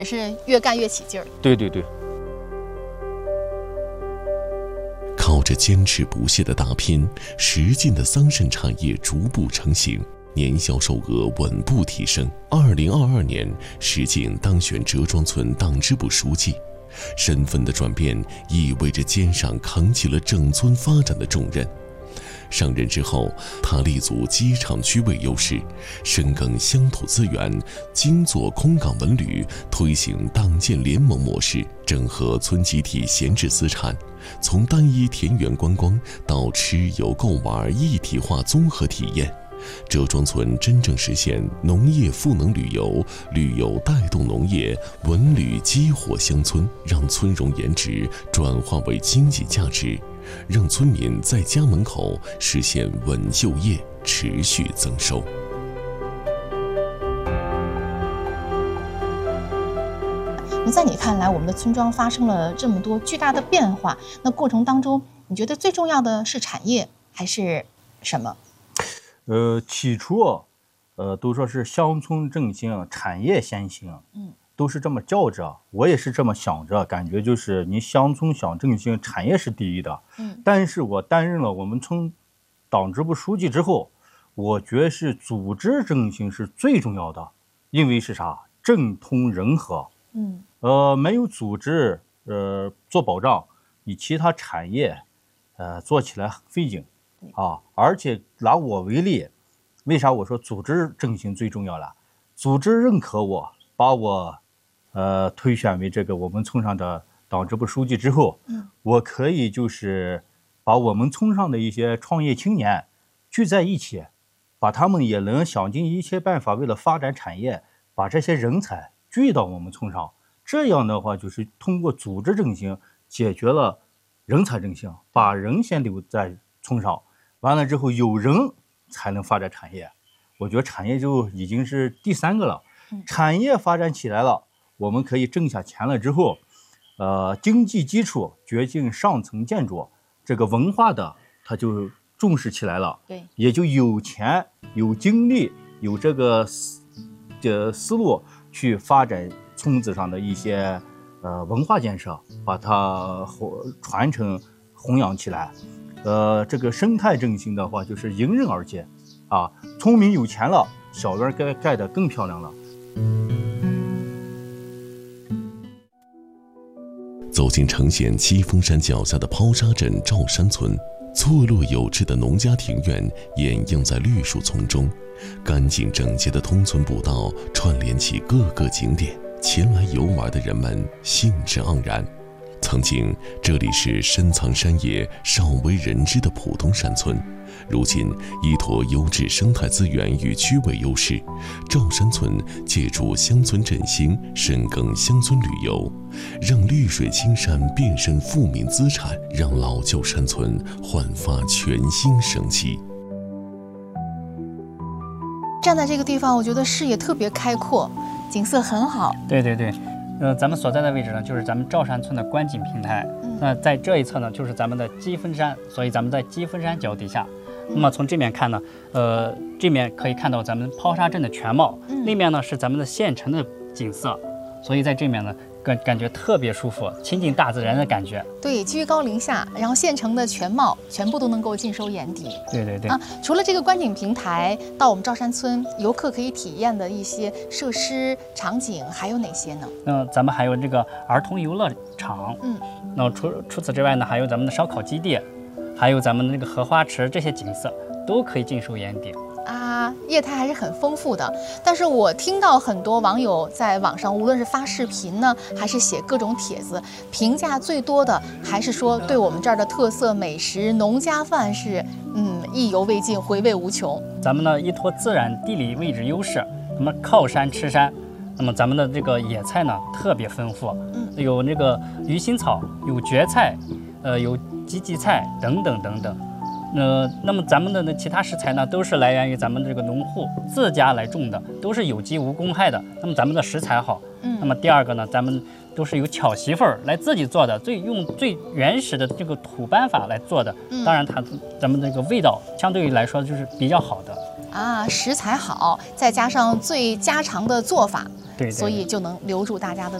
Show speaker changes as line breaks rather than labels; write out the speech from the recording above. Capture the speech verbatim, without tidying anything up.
也是越干越起劲儿。
对对对。
靠着坚持不懈的打拼，实践的桑葚产业逐步成型，年销售额稳步提升。二零二二年，石井当选折庄村党支部书记，身份的转变意味着肩上扛起了整村发展的重任。上任之后，他立足机场区位优势，深耕乡土资源，精做空港文旅，推行党建联盟模式，整合村集体闲置资产，从单一田园观光到吃游购玩一体化综合体验。折庄村真正实现农业赋能旅游，旅游带动农业，文旅激活乡村，让村容颜值转化为经济价值，让村民在家门口实现稳就业、持续增收。
那在你看来，我们的村庄发生了这么多巨大的变化，那过程当中，你觉得最重要的是产业还是什么？
呃，起初，呃，都说是乡村振兴，产业先行，
嗯，
都是这么叫着，我也是这么想着，感觉就是你乡村想振兴，产业是第一的，
嗯。
但是我担任了我们村党支部书记之后，我觉得是组织振兴是最重要的，因为是啥？政通人和，
嗯，
呃，没有组织，呃，做保障，你其他产业，呃，做起来很费劲。啊，而且拿我为例，为啥我说组织振兴最重要了？组织认可我，把我呃推选为这个我们村上的党支部书记之后，
嗯，
我可以就是把我们村上的一些创业青年聚在一起，把他们也能想尽一切办法，为了发展产业，把这些人才聚到我们村上。这样的话，就是通过组织振兴解决了人才振兴，把人先留在村上。完了之后，有人才能发展产业，我觉得产业就已经是第三个了。产业发展起来了，我们可以挣下钱了之后，呃，经济基础决定上层建筑，这个文化的它就重视起来了，
对，
也就有钱、有精力、有这个思这思路去发展村子上的一些呃文化建设，把它传承弘扬起来。呃，这个生态振兴的话，就是迎刃而解，啊，村民有钱了，小院盖盖得更漂亮了。
走进城县七峰山脚下的抛沙镇赵山村，错落有致的农家庭院掩映在绿树丛中，干净整洁的通村步道串联起各个景点，前来游玩的人们兴致盎然。曾经这里是深藏山野、少为人知的普通山村，如今依托优质生态资源与区位优势，赵山村借助乡村振兴，深耕乡村旅游，让绿水青山变身富民资产，让老旧山村焕发全新生机。
站在这个地方，我觉得视野特别开阔，景色很好。
对对对。呃，咱们所在的位置呢，就是咱们赵山村的观景平台。
嗯、
那在这一侧呢，就是咱们的积峰山，所以咱们在积峰山脚底下。嗯、那么从这面看呢，呃，这面可以看到咱们抛沙镇的全貌，嗯、那面呢是咱们的县城的景色，所以在这面呢，感感觉特别舒服，亲近大自然的感觉。
对，居高临下，然后县城的全貌全部都能够尽收眼底。
对对对。
啊，除了这个观景平台，到我们赵山村游客可以体验的一些设施场景还有哪些呢？
嗯，咱们还有这个儿童游乐场。
嗯。
那除除此之外呢，还有咱们的烧烤基地，还有咱们的这个荷花池，这些景色都可以尽收眼底。
啊，业态还是很丰富的。但是我听到很多网友在网上，无论是发视频呢，还是写各种帖子，评价最多的还是说对我们这儿的特色美食农家饭是嗯意犹未尽，回味无穷。
咱们呢依托自然地理位置优势，那么靠山吃山，那么咱们的这个野菜呢特别丰富，嗯，有那个鱼腥草，有蕨菜，呃，有荠荠菜等等等等。呃，那么咱们的其他食材呢，都是来源于咱们这个农户自家来种的，都是有机无公害的。那么咱们的食材好，嗯，那么第二个呢，咱们都是由巧媳妇儿来自己做的，最用最原始的这个土办法来做的。嗯，当然它咱们这个味道相对于来说就是比较好的。
啊，食材好，再加上最家常的做法，
对对
所以就能留住大家的